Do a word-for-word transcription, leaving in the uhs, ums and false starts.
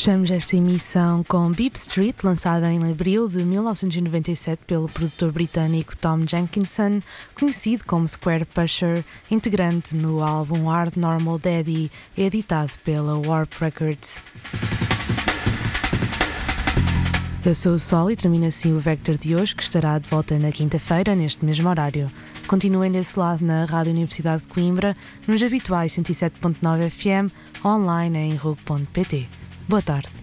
Fechamos esta emissão com Beep Street, lançada em abril de mil novecentos e noventa e sete pelo produtor britânico Tom Jenkinson, conhecido como Square Pusher, integrante no álbum Hard Normal Daddy, editado pela Warp Records. Eu sou o Sol e termina assim o Vector de hoje, que estará de volta na quinta-feira, neste mesmo horário. Continuem desse lado na Rádio Universidade de Coimbra, nos habituais cento e sete ponto nove F M, online em rogue ponto pt. Boa tarde.